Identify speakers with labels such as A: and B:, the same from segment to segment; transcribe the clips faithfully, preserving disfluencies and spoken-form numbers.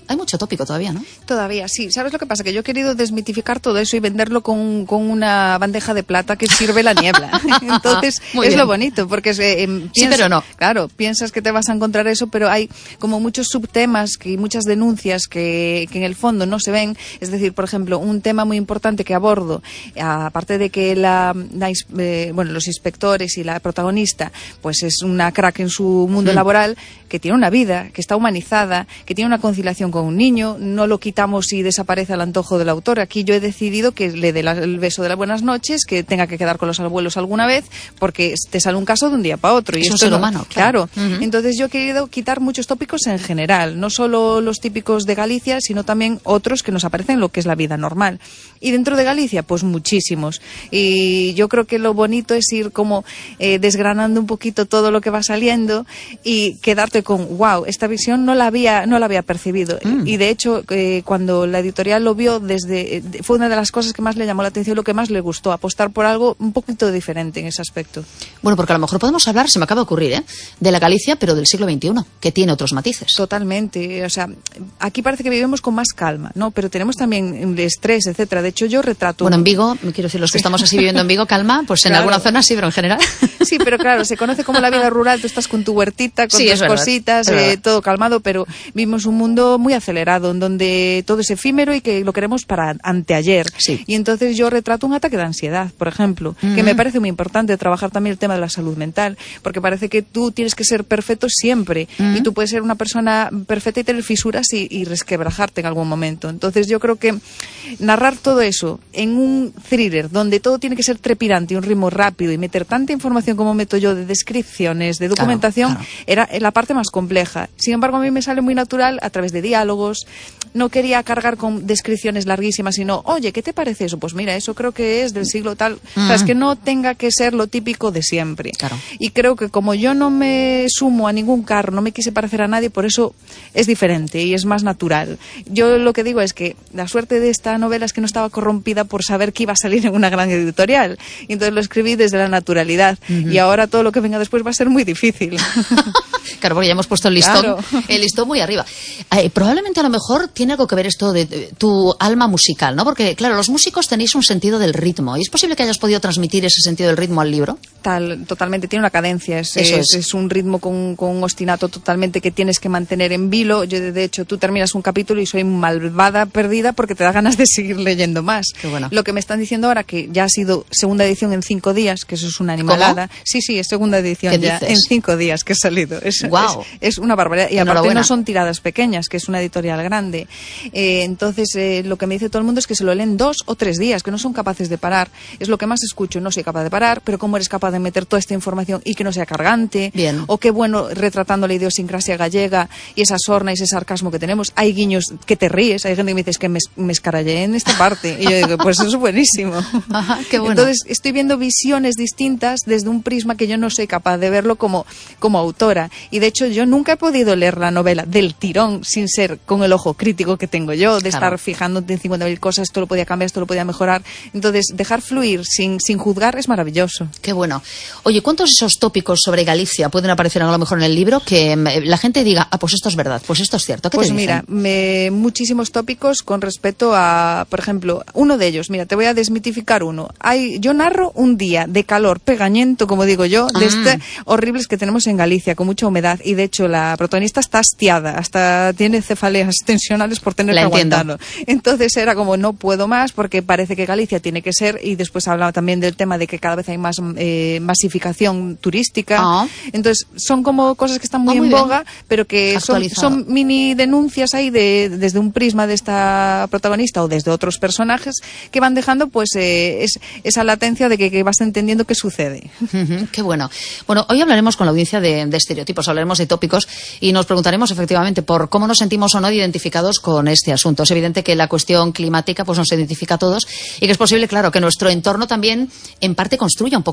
A: Hay mucho tópico todavía, ¿no?
B: Todavía, sí. ¿Sabes lo que pasa? Que yo he querido desmitificar todo eso y venderlo con, con una bandeja de plata que sirve la niebla. Entonces,
A: Muy
B: es
A: bien.
B: lo bonito, porque eh, piensas,
A: sí, pero no.
B: Claro, piensas que te vas a encontrar eso, pero hay como muchos subtemas que, y muchas denuncias que, que en el fondo no se ven. Es decir, por ejemplo, un tema muy importante que abordo, aparte de que la, la eh, bueno, los inspectores y la protagonista pues es una crack en su mundo mm. laboral, que tiene una vida, que está humanizada, que tiene una conciliación con un niño, no lo quitamos y desaparece al antojo del autor. Aquí yo he decidido que le dé la, el beso de las buenas noches, que tenga que quedar con los abuelos alguna vez, porque te sale un caso de un día para otro.
A: Es
B: y
A: un
B: esto
A: ser
B: no,
A: humano,
B: claro.
A: claro. Uh-huh.
B: Entonces yo he querido quitar muchos tópicos en general, no solo los típicos de Galicia, sino también otros que nos aparecen en lo que es la vida normal. Y dentro de Galicia, pues muchísimos. Y yo creo que lo bonito es ir como eh, desgranando un poquito todo lo que va saliendo y quedarte con, wow, esta visión no la había, no la había percibido. Mm. Y de hecho, eh, cuando la editorial lo vio, desde eh, fue una de las cosas que más le llamó la atención y lo que más le gustó, apostar por algo un poquito diferente en ese aspecto.
A: Bueno, porque a lo mejor podemos hablar, se me acaba de ocurrir, ¿eh? de la Galicia, pero del siglo veintiuno, que tiene otros matices.
B: Totalmente. O sea, aquí parece que vivimos con más calma, ¿no? Pero tenemos también estrés, etcétera. De hecho, yo retrato...
A: Bueno, en Vigo, quiero decir, los que estamos así viviendo en Vigo, calma, pues en
B: claro.
A: alguna zona sí, pero en general...
B: Sí, pero claro, se conoce como la vida rural, tú estás con tu huertita, con
A: sí,
B: tus cositas, eh, todo calmado, pero vivimos un mundo muy acelerado, en donde todo es efímero y que lo queremos para anteayer.
A: Sí.
B: Y entonces yo retrato un ataque de ansiedad, por ejemplo, mm-hmm. que me parece muy importante trabajar también el tema de la salud mental, porque parece que tú tienes que ser perfecto siempre, mm-hmm. y tú puedes ser una persona perfecta y tener fisuras y, y resquebrajarte en algún momento. Entonces yo creo que narrar todo eso en un thriller, donde todo tiene que ser trepidante y un ritmo rápido y meter tanta información como meto yo de descripciones, de documentación, claro, claro. era la parte más compleja. Sin embargo, a mí me sale muy natural a través de diálogos. No quería cargar con descripciones larguísimas, sino, oye, ¿qué te parece eso? Pues mira, eso creo que es del siglo tal. Mm. O sea, es que no tenga que ser lo típico de siempre.
A: Claro.
B: Y creo que como yo no me sumo a ningún carro, no me quise parecer a nadie, por eso es diferente y es más natural. Yo lo que digo es que la suerte de esta novela es que no estaba corrompida por saber que iba a salir en una gran editorial. Y entonces lo escribí desde la naturalidad. Uh-huh. Y ahora todo lo que venga después va a ser muy difícil.
A: Claro, porque ya hemos puesto el listón,
B: claro.
A: el listón muy arriba. Eh, probablemente a lo mejor tiene algo que ver esto de, de tu alma musical, ¿no? Porque, claro, los músicos tenéis un sentido del ritmo. ¿Y es posible que hayas podido transmitir ese sentido del ritmo al libro?
B: Tal, totalmente, tiene una cadencia. Es,
A: Eso
B: es,
A: es.
B: es un ritmo con, con un ostinato totalmente que tienes que mantener en vilo. Yo, de hecho, tú terminas un capítulo y soy malvada perdida porque te da ganas de seguir leyendo más.
A: Qué bueno.
B: Lo que me están diciendo ahora, que ya ha sido segunda edición en cinco días, que eso es una animalada.
A: ¿Cómo?
B: Sí, sí, es segunda edición ya
A: dices?
B: en cinco días que ha salido. Es,
A: wow.
B: es, es una barbaridad. Y aparte no son tiradas pequeñas, que es una editorial grande. Eh, entonces, eh, lo que me dice todo el mundo es que se lo leen dos o tres días, que no son capaces de parar. Es lo que más escucho. No soy capaz de parar, pero cómo eres capaz de meter toda esta información y que no sea cargante.
A: Bien.
B: O qué bueno retratando la idiosincrasia gallega y esa sorna y ese sarcasmo que tenemos. Hay guiños que te ríes. Hay gente que me dice, es que me, me escarallé en esta parte. Y yo digo, pues eso es buenísimo.
A: Ajá, qué bueno.
B: Entonces, estoy viendo visiones distintas desde un prisma que yo no soy capaz de verlo como, como autora. Y de hecho, yo nunca he podido leer la novela del tirón sin ser con el ojo crítico que tengo yo, de claro. estar fijándote en cincuenta mil cosas, esto lo podía cambiar, esto lo podía mejorar. Entonces, dejar fluir sin, sin juzgar es maravilloso.
A: Qué bueno. Oye, ¿cuántos de esos tópicos sobre Galicia pueden aparecer a lo mejor en el libro que la gente diga, ah, pues esto es verdad, pues esto es cierto? ¿Qué
B: pues
A: te
B: mira, me, muchísimos tópicos con respecto a, por ejemplo, uno de ellos, mira, te voy a desmitificar uno. Hay, yo narro un día de calor pegañento, como digo yo, de mm. este horribles que tenemos en Galicia, con mucha humedad, y de hecho la protagonista está hastiada, hasta tiene cefaleas tensionales por tener
A: la
B: que
A: entiendo.
B: aguantarlo. Entonces era como, no puedo más, porque parece que Galicia tiene que ser, y después hablaba también del tema de que cada vez hay más eh, masificación turística.
A: Ah.
B: Entonces son como cosas que están muy,
A: ah, muy
B: en
A: bien.
B: boga, pero que son, son mini denuncias ahí de, desde un prisma de esta protagonista o desde otros personajes que van dejando pues eh, es, esa latencia de que, que vas entendiendo qué sucede.
A: Uh-huh, qué bueno. Bueno, hoy hablaremos con la audiencia de, de estereotipos, hablaremos de tópicos y nos preguntaremos efectivamente por cómo nos sentimos o no identificados con este asunto. Es evidente que la cuestión climática pues nos identifica a todos y que es posible, claro, que nuestro entorno también en parte construya un poco lo que somos.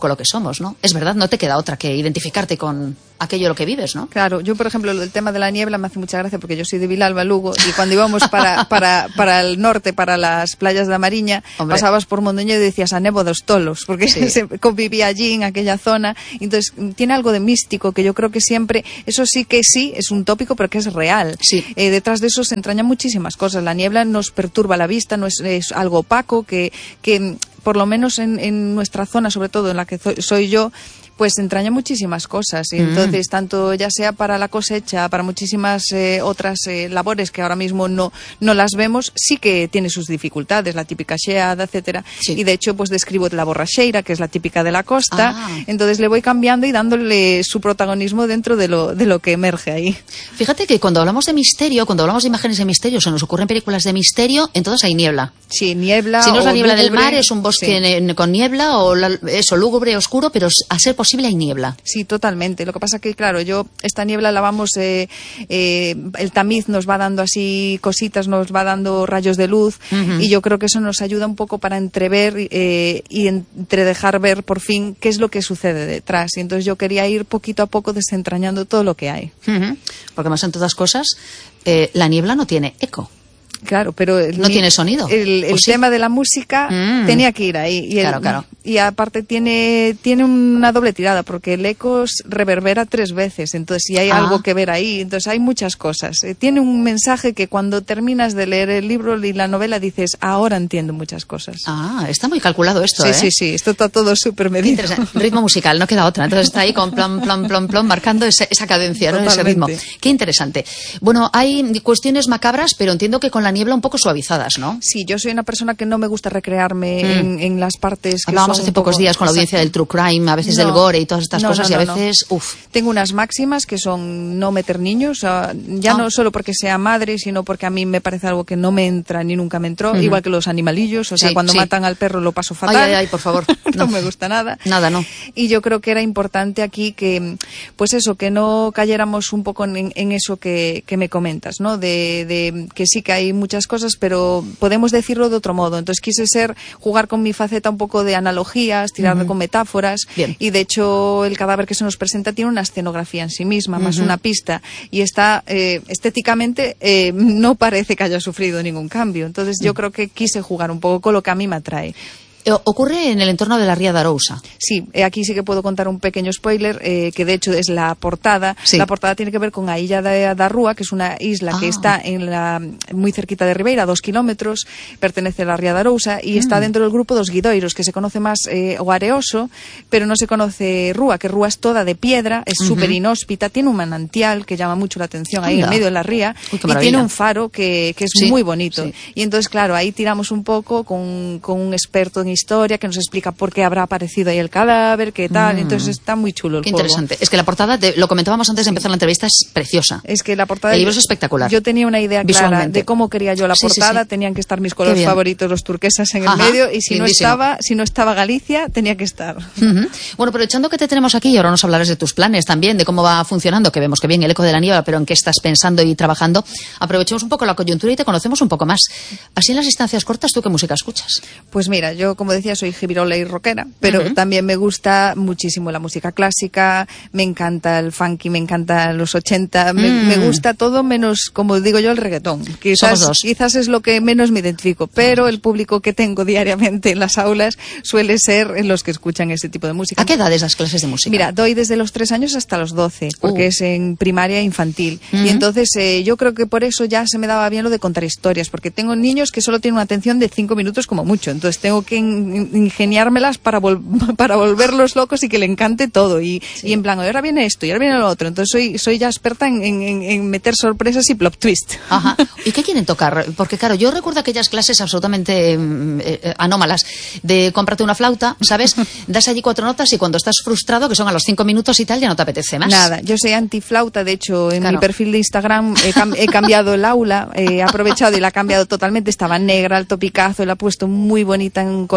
A: vivimos, ¿no? Es verdad, no te queda otra que identificarte con aquello lo que vives, ¿no?
B: Claro, yo por ejemplo el tema de la niebla me hace mucha gracia porque yo soy de Vilalba, Lugo, y cuando íbamos para para para el norte, para las playas de la Mariña, Hombre. pasabas por Mondoñedo y decías a Nebo dos Tolos, porque sí. se convivía allí en aquella zona. Entonces tiene algo de místico que yo creo que siempre, eso sí que sí, es un tópico, pero que es real.
A: Sí.
B: Eh, detrás de eso se entrañan muchísimas cosas. La niebla nos perturba la vista, no es, es algo opaco que, que por lo menos en, en nuestra zona, sobre todo en la que soy yo, pues entraña muchísimas cosas. Y entonces, mm. tanto ya sea para la cosecha, para muchísimas eh, otras eh, labores que ahora mismo no, no las vemos, sí que tiene sus dificultades, la típica xeada, etcétera.
A: Sí.
B: Y de hecho, pues describo la borracheira, que es la típica de la costa.
A: Ah.
B: Entonces le voy cambiando y dándole su protagonismo dentro de lo, de lo que emerge ahí.
A: Fíjate que cuando hablamos de misterio, cuando hablamos de imágenes de misterio, se nos ocurren películas de misterio, entonces hay niebla.
B: Sí, niebla.
A: Si no es la niebla
B: lúgubre,
A: del mar, es un bosque sí. con niebla, o la, eso, lúgubre, oscuro, pero a ser posible hay niebla.
B: Sí, totalmente. Lo que pasa que, claro, yo, esta niebla la vamos, eh, eh, el tamiz nos va dando así cositas, nos va dando rayos de luz, uh-huh. y yo creo que eso nos ayuda un poco para entrever eh, y entredejar ver por fin qué es lo que sucede detrás. Y entonces yo quería ir poquito a poco desentrañando todo lo que hay.
A: Uh-huh. Porque más en todas cosas, eh, la niebla no tiene eco.
B: Claro, pero el,
A: no tiene sonido.
B: El, el
A: sí?
B: tema de la música mm. tenía que ir ahí. Y el,
A: claro, claro.
B: Y aparte tiene tiene una doble tirada, porque el eco reverbera tres veces, entonces sí hay ah. algo que ver ahí. Entonces hay muchas cosas. Eh, tiene un mensaje que cuando terminas de leer el libro y la novela dices, ahora entiendo muchas cosas.
A: Ah, está muy calculado esto,
B: sí,
A: ¿eh?
B: Sí, sí, esto está todo súper medido.
A: Ritmo musical, no queda otra. Entonces está ahí con plom, plom, plom, plom, marcando ese, esa cadencia, ¿no? Ese ritmo. Qué interesante. Bueno, hay cuestiones macabras, pero entiendo que con la niebla un poco suavizadas, ¿no?
B: Sí, yo soy una persona que no me gusta recrearme mm. en, en las partes que
A: Hablábamos
B: son
A: hace pocos
B: poco...
A: días con la audiencia del true crime, a veces no, del gore y todas estas
B: no,
A: cosas,
B: no, no,
A: y a veces,
B: no.
A: uff.
B: Tengo unas máximas que son no meter niños, ya ah. no solo porque sea madre, sino porque a mí me parece algo que no me entra ni nunca me entró, uh-huh. igual que los animalillos, o sea, sí, cuando sí. matan al perro lo paso fatal.
A: Ay, ay, ay, por favor.
B: no, no me gusta nada.
A: Nada, no.
B: Y yo creo que era importante aquí que, pues eso, que no cayéramos un poco en, en eso que, que me comentas, ¿no? De, de que sí que hay muchas cosas, pero podemos decirlo de otro modo. Entonces quise ser, jugar con mi faceta un poco de analogías, tirarme uh-huh. con metáforas.
A: Bien.
B: Y de hecho el cadáver que se nos presenta tiene una escenografía en sí misma, uh-huh. más una pista. Y está, eh, estéticamente, eh, no parece que haya sufrido ningún cambio. Entonces yo uh-huh. creo que quise jugar un poco con lo que a mí me atrae.
A: Ocurre en el entorno de la Ría de Arousa.
B: Sí, aquí sí que puedo contar un pequeño spoiler, eh, que de hecho es la portada.
A: Sí.
B: La portada tiene que ver con a Illa da, da Rúa, que es una isla ah. que está en la, muy cerquita de Ribeira, a dos kilómetros, pertenece a la Ría de Arousa y mm. está dentro del grupo dos Guidoiros, que se conoce más eh, o Areoso, pero no se conoce Rúa, que Rúa es toda de piedra, es súper uh-huh. inhóspita, tiene un manantial que llama mucho la atención ahí Anda. en medio de la ría.
A: Uy,
B: y tiene un faro que, que es
A: sí.
B: muy bonito.
A: Sí.
B: Y entonces, claro, ahí tiramos un poco con, con un experto en historia que nos explica por qué habrá aparecido ahí el cadáver, qué tal. Mm. Entonces está muy chulo el
A: qué
B: juego.
A: Interesante. Es que la portada, de, lo comentábamos antes de empezar la entrevista, es preciosa.
B: Es que la portada...
A: El libro es espectacular.
B: Yo tenía una idea clara de cómo quería yo la
A: sí,
B: portada.
A: Sí, sí.
B: Tenían que estar mis colores favoritos, los turquesas en el
A: Ajá,
B: medio. Y si
A: lindísimo.
B: no estaba si no estaba Galicia, tenía que estar.
A: Uh-huh. Bueno, aprovechando que te tenemos aquí, y ahora nos hablarás de tus planes también, de cómo va funcionando, que vemos que bien el eco de la niebla, pero en qué estás pensando y trabajando. Aprovechemos un poco la coyuntura y te conocemos un poco más. Así en las distancias cortas, ¿tú qué música escuchas?
B: Pues mira, yo como decía soy jibirola y rockera, pero uh-huh. también me gusta muchísimo la música clásica, me encanta el funky, me encanta los ochenta, me, mm. me gusta todo menos, como digo yo, el reggaetón. Quizás, quizás es lo que menos me identifico, pero el público que tengo diariamente en las aulas suele ser en los que escuchan ese tipo de música.
A: ¿A qué edades das clases de música?
B: Mira, doy desde los tres años hasta los doce, porque uh. es en primaria infantil. Uh-huh. Y entonces eh, yo creo que por eso ya se me daba bien lo de contar historias, porque tengo niños que solo tienen una atención de cinco minutos como mucho, entonces tengo que in- ingeniármelas para, vol- para volverlos locos y que le encante todo. Y, sí. y en plan, ahora viene esto y ahora viene lo otro. Entonces soy, soy ya experta en, en, en meter sorpresas y plot twist.
A: Ajá. ¿Y qué quieren tocar? Porque claro, yo recuerdo aquellas clases absolutamente eh, anómalas de cómprate una flauta, ¿sabes? Das allí cuatro notas y cuando estás frustrado, que son a los cinco minutos y tal, ya no te apetece más.
B: Nada, yo soy antiflauta, de hecho en
A: claro.
B: mi perfil de Instagram he, cam- he cambiado el aula, he aprovechado y la he cambiado totalmente, estaba negra, al topicazo, la he puesto muy bonita en color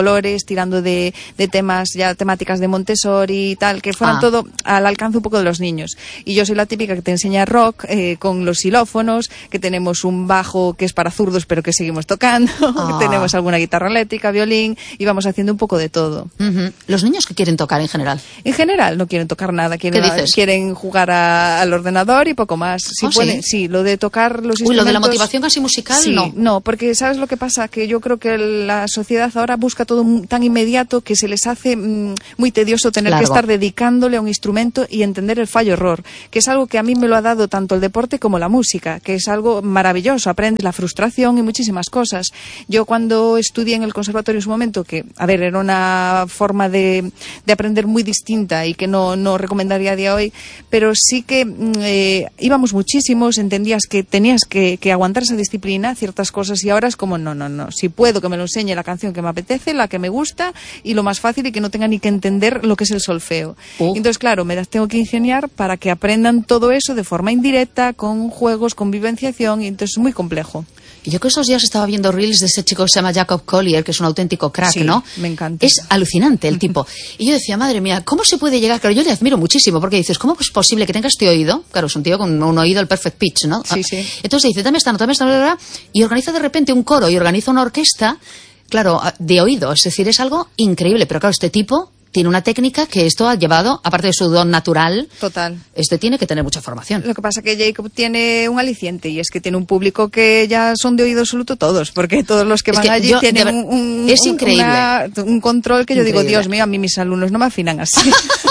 B: colores, tirando de, de temas, ya temáticas de Montessori y tal, que fueran ah. todo al alcance un poco de los niños. Y yo soy la típica que te enseña rock, eh, con los xilófonos, que tenemos un bajo que es para zurdos pero que seguimos tocando, ah. que tenemos alguna guitarra eléctrica, violín, y vamos haciendo un poco de todo.
A: Uh-huh. ¿Los niños qué quieren tocar en general?
B: En general no quieren tocar nada, quieren,
A: ¿Qué dices?
B: quieren jugar a, al ordenador y poco más. Si
A: ¿Oh,
B: pueden,
A: sí?
B: sí, lo de tocar los
A: Uy,
B: instrumentos...
A: lo de la motivación así musical,
B: sí,
A: no.
B: No, porque ¿sabes lo que pasa? Que yo creo que la sociedad ahora busca todo tan inmediato que se les hace mmm, muy tedioso tener
A: claro.
B: que estar dedicándole a un instrumento y entender el fallo-error, que es algo que a mí me lo ha dado tanto el deporte como la música, que es algo maravilloso, aprendes la frustración y muchísimas cosas. Yo cuando estudié en el conservatorio en su momento, que, a ver, era una forma de, de aprender muy distinta y que no, no recomendaría a día de hoy, pero sí que eh, íbamos muchísimos, entendías que tenías que, que aguantar esa disciplina, ciertas cosas, y ahora es como, no, no, no, si puedo que me lo enseñe la canción que me apetece, la que me gusta, y lo más fácil, y que no tenga ni que entender lo que es el solfeo. Uh. Entonces, claro, me las tengo que ingeniar para que aprendan todo eso de forma indirecta, con juegos, con vivenciación, y entonces es muy complejo.
A: Yo que esos días estaba viendo reels de ese chico que se llama Jacob Collier, que es un auténtico crack,
B: sí,
A: ¿no?
B: Me encanta.
A: Es alucinante el tipo. Y yo decía, madre mía, ¿cómo se puede llegar? Claro, yo le admiro muchísimo, porque dices, ¿cómo es posible que tenga este oído? Claro, es un tío con un oído, el perfect pitch, ¿no?
B: Sí, sí.
A: Entonces dice, dame esta nota, dame esta nota, y organiza de repente un coro y organiza una orquesta, claro, de oído. Es decir, es algo increíble. Pero claro, este tipo tiene una técnica que esto ha llevado, aparte de su don natural.
B: Total.
A: Este tiene que tener mucha formación.
B: Lo que pasa que Jacob tiene un aliciente, y es que tiene un público que ya son de oído absoluto todos, porque todos los que
A: es
B: van
A: que
B: allí
A: yo,
B: tienen
A: ver,
B: un, un,
A: es increíble.
B: Una, un control que yo
A: increíble.
B: digo, Dios mío, a mí mis alumnos no me afinan así.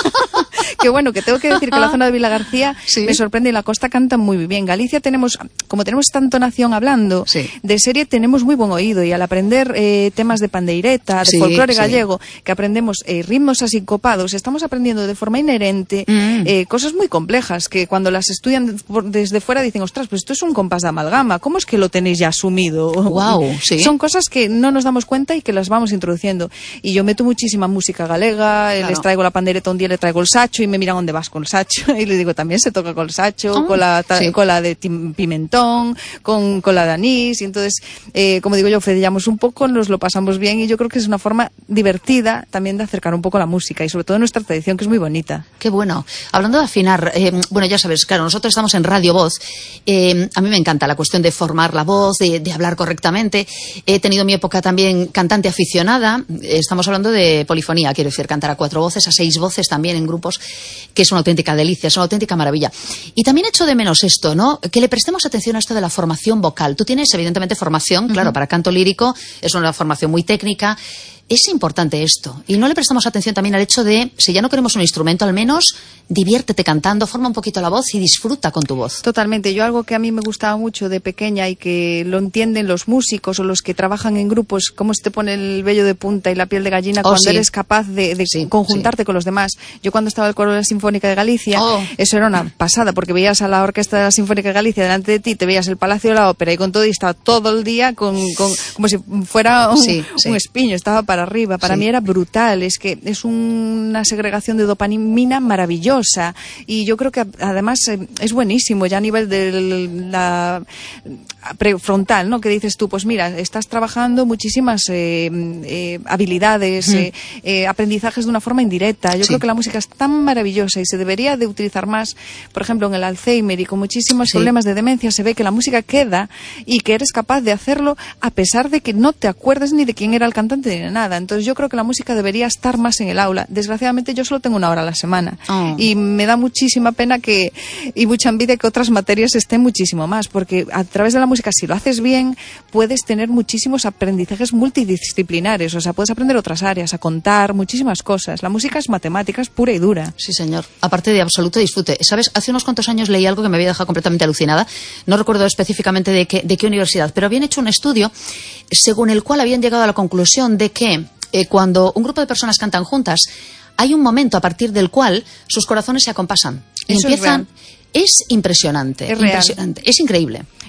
B: Que bueno, que tengo que decir que la zona de Vila García ¿sí? me sorprende, y la costa canta muy bien. Galicia tenemos, como tenemos tanta nación hablando,
A: sí.
B: de serie tenemos muy buen oído, y al aprender eh, temas de pandeireta, de sí, folclore sí. gallego, que aprendemos eh, ritmos asincopados, estamos aprendiendo de forma inherente mm. eh, cosas muy complejas, que cuando las estudian desde fuera dicen, ostras, pues esto es un compás de amalgama, ¿cómo es que lo tenéis ya asumido?
A: Wow, ¿sí?
B: Son cosas que no nos damos cuenta y que las vamos introduciendo. Y yo meto muchísima música galega, claro. les traigo la pandereta un día, le traigo el sacho, y me miran dónde vas con el sacho, y le digo, también se toca con el sacho, oh, con, la, sí. con la de pimentón, con, con la de anís, y entonces, eh, como digo yo, fedillamos un poco, nos lo pasamos bien, y yo creo que es una forma divertida también de acercar un poco la música, y sobre todo nuestra tradición, que es muy bonita.
A: Qué bueno. Hablando de afinar, eh, bueno, ya sabes, claro, nosotros estamos en Radio Voz, eh, a mí me encanta la cuestión de formar la voz, de, de hablar correctamente. He tenido mi época también cantante aficionada, estamos hablando de polifonía, quiero decir, cantar a cuatro voces, a seis voces también en grupos, que es una auténtica delicia, es una auténtica maravilla. Y también echo de menos esto, ¿no? Que le prestemos atención a esto de la formación vocal. Tú tienes, evidentemente, formación, uh-huh. claro, para canto lírico, es una formación muy técnica. Es importante esto. Y no le prestamos atención también al hecho de, si ya no queremos un instrumento, al menos diviértete cantando, forma un poquito la voz y disfruta con tu voz.
B: Totalmente. Yo algo que a mí me gustaba mucho de pequeña, y que lo entienden los músicos o los que trabajan en grupos, cómo se te pone el vello de punta y la piel de gallina oh, cuando sí. eres capaz de, de sí, conjuntarte sí. con los demás. Yo cuando estaba en el coro de la Sinfónica de Galicia, oh. eso era una pasada, porque veías a la orquesta de la Sinfónica de Galicia delante de ti, te veías el Palacio de la Ópera y con todo, y estaba todo el día con, con, como si fuera un,
A: sí, sí.
B: un espiño, estaba para arriba. Para sí. mí era brutal, es que es una segregación de dopamina maravillosa, y yo creo que además es buenísimo ya a nivel de la prefrontal, ¿no? Que dices tú, pues mira, estás trabajando muchísimas eh, eh, habilidades, mm. eh, eh, aprendizajes de una forma indirecta. Yo sí. creo que la música es tan maravillosa y se debería de utilizar más, por ejemplo, en el Alzheimer y con muchísimos sí. problemas de demencia, se ve que la música queda y que eres capaz de hacerlo a pesar de que no te acuerdes ni de quién era el cantante ni de nada. Entonces yo creo que la música debería estar más en el aula. Desgraciadamente yo solo tengo una hora a la semana oh. y me da muchísima pena que y mucha envidia que otras materias estén muchísimo más, porque a través de la música, si lo haces bien, puedes tener muchísimos aprendizajes multidisciplinares, o sea, puedes aprender otras áreas, a contar, muchísimas cosas. La música es matemáticas pura y dura.
A: Sí, señor. Aparte de absoluto disfrute. ¿Sabes? Hace unos cuantos años leí algo que me había dejado completamente alucinada. No recuerdo específicamente de qué, de qué universidad, pero habían hecho un estudio según el cual habían llegado a la conclusión de que eh, cuando un grupo de personas cantan juntas, hay un momento a partir del cual sus corazones se acompasan. Y
B: Eso
A: empiezan...
B: es real.
A: Es impresionante,
B: es
A: impresionante, es increíble.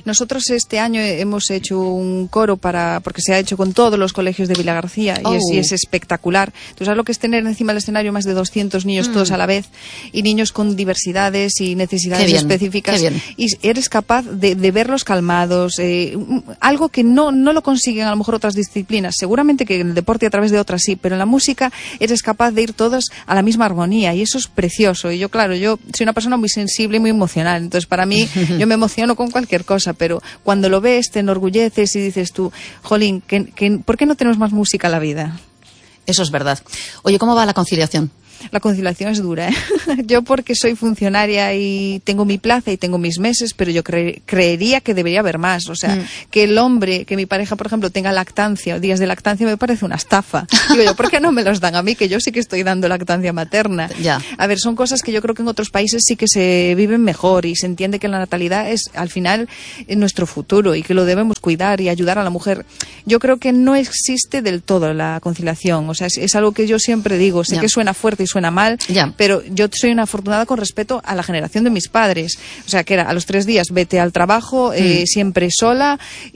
B: Nosotros este año hemos hecho un coro para, porque se ha hecho con todos los colegios de Vilagarcía oh. y, es, y es espectacular. ¿Tú sabes lo que es tener encima del escenario más de doscientos niños mm. todos a la vez y niños con diversidades y necesidades
A: bien,
B: específicas? Y eres capaz de, de verlos calmados, eh, algo que no, no lo consiguen a lo mejor otras disciplinas. Seguramente que en el deporte a través de otras sí, pero en la música eres capaz de ir todos a la misma armonía y eso es precioso. Y yo, claro, yo soy una persona muy sensible y muy emocional, entonces para mí yo me emociono con cualquier cosa, pero cuando lo ves te enorgulleces y dices tú, jolín, que, que, ¿por qué no tenemos más música en la vida?
A: Eso es verdad. Oye, ¿cómo va la conciliación?
B: La conciliación es dura, ¿eh? Yo porque soy funcionaria y tengo mi plaza y tengo mis meses, pero yo cre creería que debería haber más. O sea, mm. que el hombre, que mi pareja, por ejemplo, tenga lactancia o días de lactancia me parece una estafa. Digo yo, ¿por qué no me los dan a mí? Que yo sí que estoy dando lactancia materna.
A: Ya.
B: A ver, son cosas que yo creo que en otros países sí que se viven mejor y se entiende que la natalidad es, al final, nuestro futuro y que lo debemos cuidar y ayudar a la mujer. Yo creo que no existe del todo la conciliación. O sea, es, es algo que yo siempre digo. Sé ya. que suena fuerte y suena mal, ya. pero yo soy una afortunada con respecto a la generación de mis padres. O sea, que era a los tres días vete al trabajo, mm. eh, siempre sola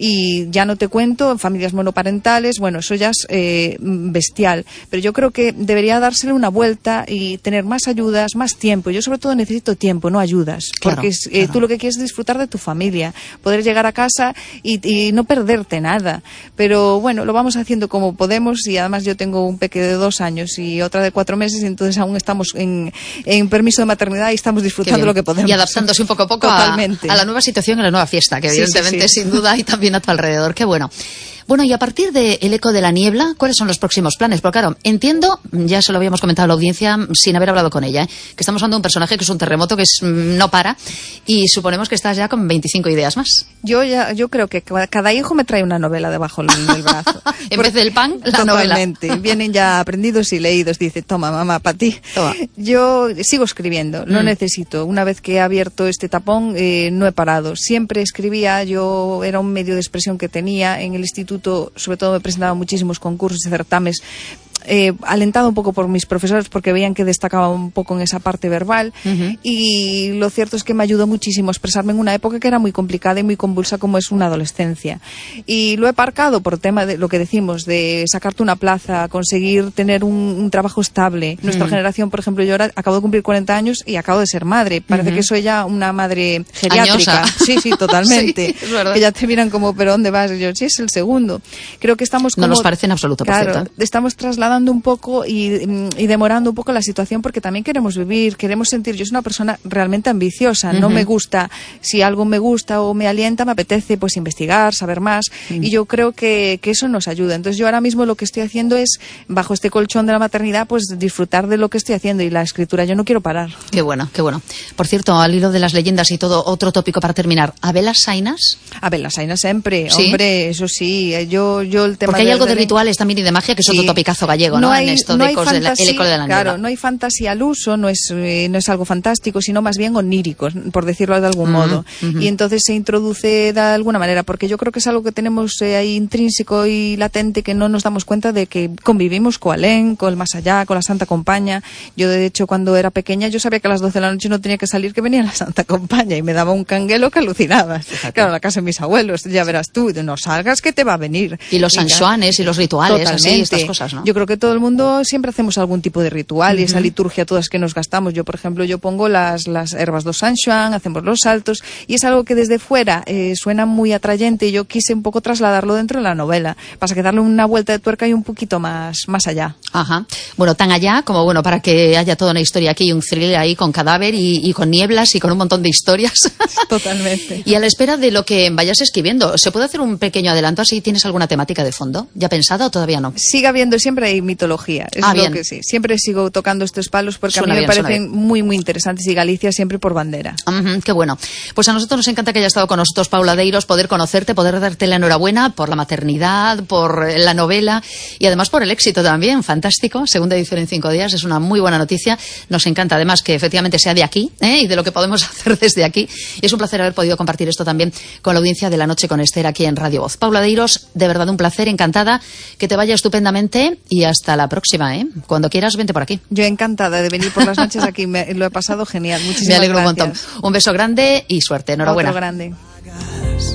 B: y ya no te cuento, en familias monoparentales, bueno, eso ya es eh, bestial. Pero yo creo que debería dársele una vuelta y tener más ayudas, más tiempo. Yo sobre todo necesito tiempo, no ayudas.
A: Claro,
B: porque eh,
A: claro.
B: tú lo que quieres es disfrutar de tu familia, poder llegar a casa y, y no perderte nada. Pero bueno, lo vamos haciendo como podemos y además yo tengo un peque de dos años y otra de cuatro meses y entonces aún estamos en, en permiso de maternidad y estamos disfrutando lo que podemos.
A: Y adaptándose un poco a poco a, a la nueva situación y a la nueva fiesta, que evidentemente, sí, sí, sí. sin duda, hay también a tu alrededor. Qué bueno. Bueno, y a partir de El eco de la niebla, ¿cuáles son los próximos planes? Porque claro, entiendo, ya se lo habíamos comentado a la audiencia sin haber hablado con ella, ¿eh? que estamos hablando de un personaje que es un terremoto que es, no para, y suponemos que estás ya con veinticinco ideas más.
B: Yo ya, yo creo que cada hijo me trae una novela debajo del brazo.
A: En vez del pan, la
B: Totalmente.
A: novela.
B: Vienen ya aprendidos y leídos. Dice, toma, mamá, para ti.
A: Toma.
B: Yo sigo escribiendo, no mm. necesito. Una vez que he abierto este tapón, eh, no he parado. Siempre escribía, yo era un medio de expresión que tenía en el instituto, sobre todo me presentaba muchísimos concursos y certámenes, eh, alentado un poco por mis profesores porque veían que destacaba un poco en esa parte verbal uh-huh. y lo cierto es que me ayudó muchísimo a expresarme en una época que era muy complicada y muy convulsa como es una adolescencia. Y lo he aparcado por tema de lo que decimos, de sacarte una plaza, conseguir tener un, un trabajo estable. Nuestra uh-huh. generación, por ejemplo, yo ahora acabo de cumplir cuarenta años y acabo de ser madre. Parece uh-huh. que soy ya una madre geriátrica.
A: Añosa.
B: Sí, sí, totalmente.
A: Sí, es verdad.
B: Que ya te miran como, ¿pero dónde vas? Y yo, sí, es el segundo. Creo que estamos como...
A: No nos parece en absoluto, por
B: claro,
A: cierto.
B: Estamos trasladando un poco y, y demorando un poco la situación porque también queremos vivir, queremos sentir. Yo soy una persona realmente ambiciosa, uh-huh. no me gusta, si algo me gusta o me alienta, me apetece pues investigar, saber más uh-huh. y yo creo que, que eso nos ayuda. Entonces yo ahora mismo lo que estoy haciendo es, bajo este colchón de la maternidad, pues disfrutar de lo que estoy haciendo y la escritura, yo no quiero parar.
A: Qué bueno, qué bueno. Por cierto, al hilo de las leyendas y todo, otro tópico para terminar, Abel Sainas.
B: Abel Sainas siempre,
A: ¿Sí?
B: Hombre, eso sí, yo, yo el tema
A: porque hay
B: de,
A: algo de
B: de
A: rituales también y de magia que es
B: sí.
A: otro topicazo gallego, ¿no?
B: No hay,
A: en esto
B: no
A: de
B: hay
A: ecos de la, el eco de la niebla.
B: Claro, no hay fantasía al uso, no es, eh, no es algo fantástico, sino más bien onírico, por decirlo de algún uh-huh, modo. Uh-huh. Y entonces se introduce de alguna manera, porque yo creo que es algo que tenemos eh, ahí intrínseco y latente que no nos damos cuenta de que convivimos con Alén, con el más allá, con la Santa Compaña. Yo, de hecho, cuando era pequeña, yo sabía que a las doce de la noche no tenía que salir, que venía la Santa Compaña y me daba un canguelo que alucinabas. Fíjate. Claro, la casa de mis abuelos, ya verás tú, no salgas que te va a venir.
A: Y los sanjuanes y los rituales,
B: totalmente.
A: Así, estas cosas, ¿no?
B: Yo creo que todo el mundo siempre hacemos algún tipo de ritual y uh-huh. esa liturgia todas que nos gastamos. Yo, por ejemplo, yo pongo las, las herbas do San Xoán, hacemos los saltos y es algo que desde fuera eh, suena muy atrayente y yo quise un poco trasladarlo dentro de la novela. Pasa que darle una vuelta de tuerca y un poquito más, más allá.
A: Ajá. Bueno, tan allá como bueno, para que haya toda una historia aquí y un thriller ahí con cadáver y, y con nieblas y con un montón de historias.
B: Totalmente.
A: Y a la espera de lo que vayas escribiendo, ¿se puede hacer un pequeño adelanto así? ¿Tienes alguna temática de fondo ya pensada o todavía no?
B: Sigue habiendo, siempre hay mitología. Es
A: ah,
B: lo
A: bien.
B: que sí. Siempre sigo tocando estos palos porque
A: suena
B: a mí me
A: bien,
B: parecen muy, muy interesantes y Galicia siempre por bandera.
A: Uh-huh, qué bueno. Pues a nosotros nos encanta que haya estado con nosotros Paula Deiros, poder conocerte, poder darte la enhorabuena por la maternidad, por la novela y además por el éxito también. Fantástico. Segunda edición en cinco días. Es una muy buena noticia. Nos encanta además que efectivamente sea de aquí ¿eh? y de lo que podemos hacer desde aquí. Y es un placer haber podido compartir esto también con la audiencia de La Noche con Esther aquí en Radio Voz. Paula Deiros, de verdad un placer, encantada. Que te vaya estupendamente y hasta la próxima. ¿eh? Cuando quieras, vente por aquí.
B: Yo encantada de venir por las noches aquí. Me, lo he pasado genial. Muchísimas
A: Me alegro
B: gracias.
A: un montón. Un beso grande y suerte. Enhorabuena.
B: Otro grande.